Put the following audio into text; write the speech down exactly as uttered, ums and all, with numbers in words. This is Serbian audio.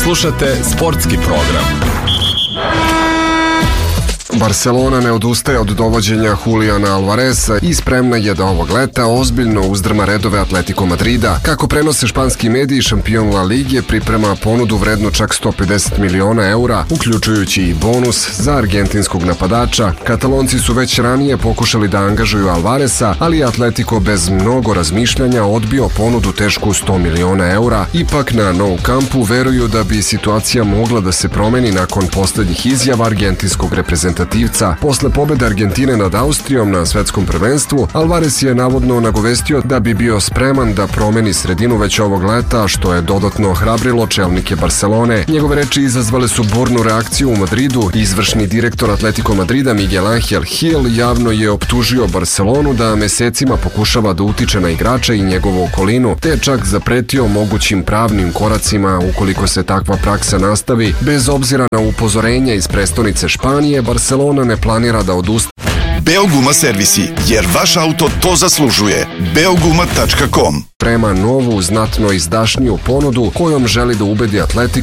Slušate sportski program. Barcelona ne odustaje od dovođenja Juliana Alvareza i spremna je da ovog leta ozbiljno uzdrma redove Atletico Madrida. Kako prenose španski mediji, šampion La Lige priprema ponudu vrednu čak sto pedeset miliona eura, uključujući i bonus za argentinskog napadača. Katalonci su već ranije pokušali da angažuju Alvareza, ali je Atletico bez mnogo razmišljanja odbio ponudu tešku sto miliona eura. Ipak na Nou Campu veruju da bi situacija mogla da se promeni nakon poslednjih izjava argentinskog reprezentativca. Posle pobede Argentine nad Austrijom na svetskom prvenstvu, Alvarez je navodno nagovestio da bi bio spreman da promeni sredinu već ovog leta, što je dodatno ohrabrilo čelnike Barcelone. Njegove reči izazvale su burnu reakciju u Madridu. Izvršni direktor Atletico Madrida Miguel Ángel Gil javno je optužio Barcelonu da mesecima pokušava da utiče na igrača i njegovu okolinu, te je čak zapretio mogućim pravnim koracima ukoliko se takva praksa nastavi. Bez obzira na upozorenja iz prestonice Španije, Barcelona ne planira da odustane. Beoguma servisi, jer vaš auto to zaslužuje. beoguma tačka com. Prema novu, znatno izdašniju ponudu kojom želi da ubedi Atletico